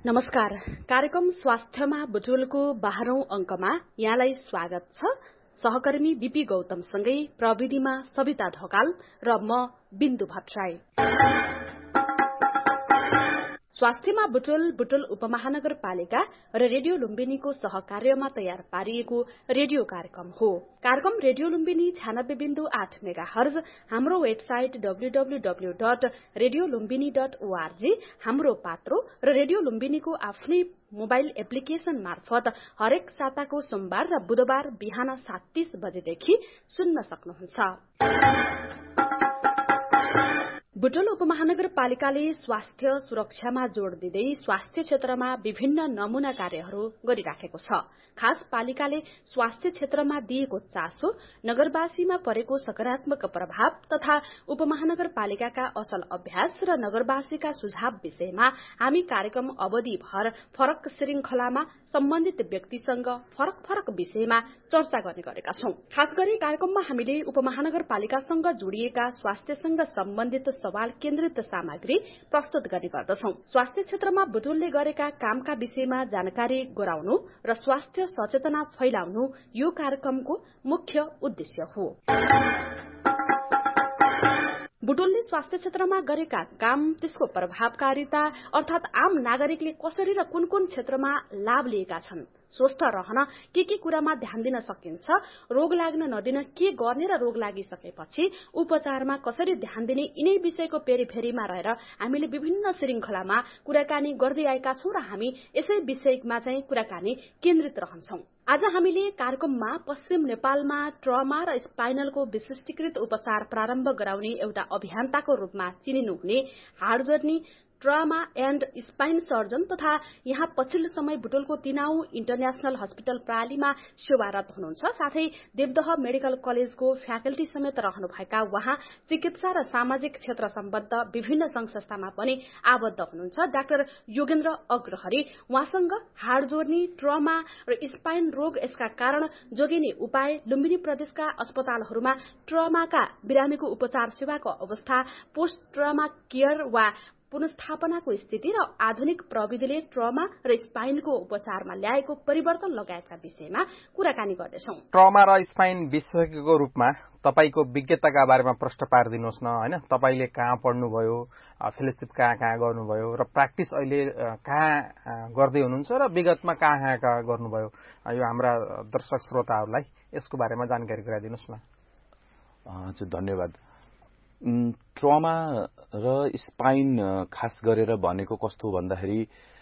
नमस्कार। कार्यक्रम स्वास्थ्यमा बुटुलको 12औं अंकमा यहाँलाई स्वागत छ। सहकर्मी बीपी गौतमसँगै प्रविधिमा सविता ढकाल र म बिन्दु भट्टराई। स्वास्थ्यमा बुटुल उपमहानगरपालिका र रेडियो लुम्बिनीको सहकार्यमा तयार पारिएको रेडियो कार्यक्रम हो। कार्यक्रम रेडियो लुम्बिनी 96.8 मेगाहर्ज, हाम्रो वेबसाइट www.radiolumbini.org, हाम्रो पात्रो र रेडियो लुम्बिनीको आफ्नै मोबाइल एप्लिकेशन मार्फत हरेक साताको सोमबार र बुधबार बिहान 7:30 बजेदेखि सुन्न सक्नुहुन्छ। बुटुल उपमहानगरपालिकाले स्वास्थ्य सुरक्षामा जोड़ दिँदै स्वास्थ्य क्षेत्रमा विभिन्न नमूना कार्यहरू गरिराखेको छ। खास पालिकाले स्वास्थ्य क्षेत्रमा दिएको चासो, नगरवासीमा परेको सकारात्मक प्रभाव तथा उपमहानगरपालिकाका असल अभ्यास र नगरवासीका सुझाव विषयमा हामी कार्यक्रम अवधिभर फरक श्रृंखलामा सम्बन्धित व्यक्तिसँग फरक विषयमा चर्चा गर्ने गरेका छौं। खास गरी कार्यक्रममा हामीले उपमहानगरपालिकासँग जोडिएका स्वास्थ्यसँग सम्बन्धित सवाल केन्द्रित सामग्री प्रस्तुत गर्ने गर्दछौं। स्वास्थ्य क्षेत्रमा बुटुलले गरेका कामका विषयमा जानकारी गराउनु र स्वास्थ्य सचेतना फैलाउनु यो कार्यक्रमको मुख्य उद्देश्य हो। बुटुलले स्वास्थ्य क्षेत्रमा गरेका काम, त्यसको प्रभावकारिता अर्थात आम नागरिकले कसरी र कुन क्षेत्रमा लाभ लिएका छन्, स्वस्थ रहन के कुरामा ध्यान दिन सकिन्छ, रोग लाग्न नदिन के गर्ने र रोग लागिसकेपछि उपचारमा कसरी ध्यान दिने, यिनै विषयको पेरिफेरीमा रहेर हामीले विभिन्न श्रृंखलामा कुराकानी गर्दै आएका छौं र हामी यसै विषयमा चाहिँ कुराकानी केन्द्रित रहन्छौं। आज हामीले कार्यक्रममा पश्चिम नेपालमा ट्रमा र स्पाइनलको विशिष्टीकृत उपचार प्रारम्भ गराउने एउटा अभियन्ताको रूपमा चिनिनुहुने हार्डजर्नी ट्रमा एण्ड स्पाइन सर्जन तथा यहाँ पछिल्लो समय बुटुलको 3औं इन्टरनेशनल हस्पिटल प्रालीमा सेवारत हुनुहुन्छ। साथै देवदह मेडिकल कलेजको फ्याकल्टी समेत रहनुभएका उहाँ चिकित्सा र सामाजिक क्षेत्र सम्बद्ध विभिन्न संघ संस्थामा पनि आबद्ध हुनुहुन्छ। डाक्टर योगेन्द्र अग्रहरी, उहाँसँग हाड जोर्नी, ट्रमा र स्पाइन रोग, यसका कारण जोगिने उपाय, लुम्बिनी प्रदेशका अस्पतालहरूमा ट्रमाका बिरामीको उपचार सेवाको अवस्था, पोस्ट ट्रमा केयर वा पुनस्थापनाको स्थिति र आधुनिक प्रविधिले ट्रमा र स्पाइनको उपचारमा ल्याएको परिवर्तन लगायतका विषयमा कुराकानी गर्दैछौं। ट्रमा र स्पाइन विशेषज्ञको रूपमा तपाईको विज्ञताका बारेमा प्रश्न पारिदिनुहोस् न, हैन? तपाईले कहाँ पढ्नुभयो, फेलोशिप कहाँ गर्नुभयो र प्र्याक्टिस अहिले कहाँ गर्दै हुनुहुन्छ र विगतमा कहाँ गर्नुभयो, यो हाम्रा दर्शक श्रोताहरूलाई यसको बारेमा जानकारी गराइदिनुहोस् न। हजुर, धन्यवाद। ट्रमा र स्पाइन खास गरेर भनेको कस्तो भन्दाखेरि